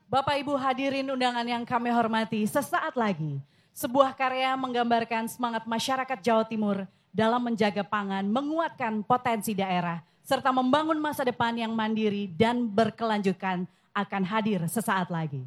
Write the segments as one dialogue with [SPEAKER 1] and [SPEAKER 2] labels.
[SPEAKER 1] Bapak Ibu hadirin undangan yang kami hormati, sesaat lagi sebuah karya menggambarkan semangat masyarakat Jawa Timur dalam menjaga pangan, menguatkan potensi daerah, serta membangun masa depan yang mandiri dan berkelanjutan akan hadir sesaat lagi.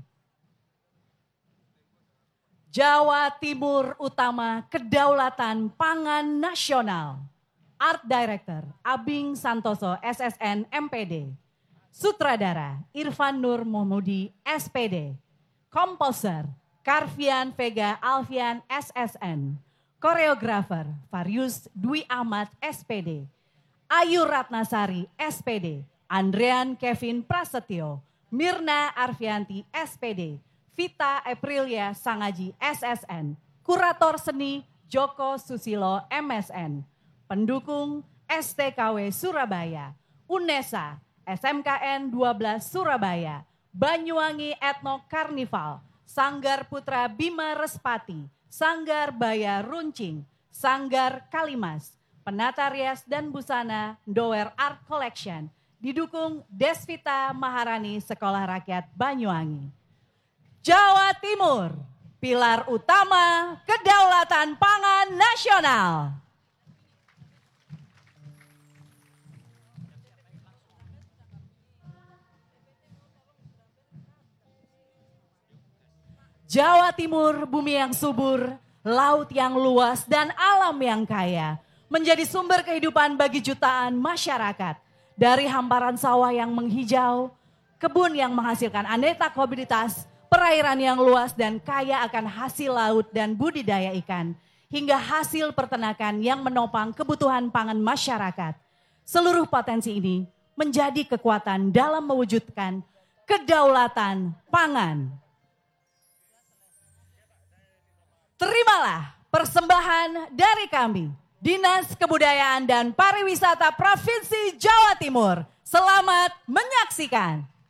[SPEAKER 1] Jawa Timur Utama Kedaulatan Pangan Nasional. Art Director Abing Santoso SSN MPD. Sutradara Irfan Nur Mohmudi SPD. Komposer Karvian Vega Alfian SSN. Koreografer Varius Dwi Ahmad SPD. Ayu Ratnasari SPD. Andrean Kevin Prasetyo. Mirna Arfianti SPD. Vita Aprilia Sangaji SSN. Kurator Seni Joko Susilo MSN. Pendukung STKW Surabaya, UNESA, SMKN 12 Surabaya, Banyuwangi Etno Karnival, Sanggar Putra Bima Respati, Sanggar Baya Runcing, Sanggar Kalimas, Penata Rias dan Busana Dower Art Collection, didukung Desvita Maharani Sekolah Rakyat Banyuwangi. Jawa Timur, pilar utama kedaulatan pangan nasional. Jawa Timur, bumi yang subur, laut yang luas, dan alam yang kaya, menjadi sumber kehidupan bagi jutaan masyarakat. Dari hamparan sawah yang menghijau, kebun yang menghasilkan aneka komoditas, perairan yang luas dan kaya akan hasil laut dan budidaya ikan, hingga hasil peternakan yang menopang kebutuhan pangan masyarakat. Seluruh potensi ini menjadi kekuatan dalam mewujudkan kedaulatan pangan. Terimalah persembahan dari kami, Dinas Kebudayaan dan Pariwisata Provinsi Jawa Timur. Selamat menyaksikan.